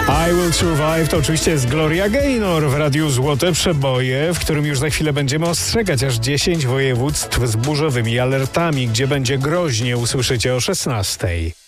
I Will Survive to oczywiście jest Gloria Gaynor w Radiu Złote Przeboje, w którym już za chwilę będziemy ostrzegać aż 10 województw z burzowymi alertami, gdzie będzie groźnie, usłyszycie o 16.